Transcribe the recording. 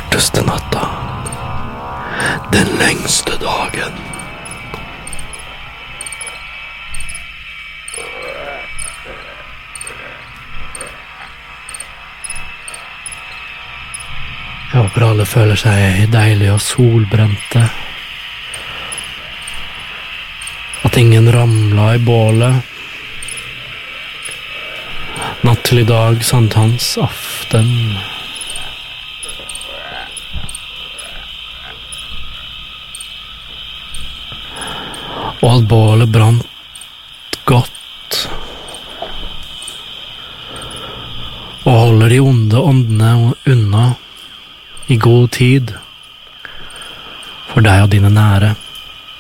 korteste natta, den lengste dagen. Jeg håper alle føler seg deilig og solbrente. At ingen ramla i bålet. Natt til i dag, sankthans aften. Og at bålet brant godt. Og holder de onde åndene unna i god tid for deg og dine nære.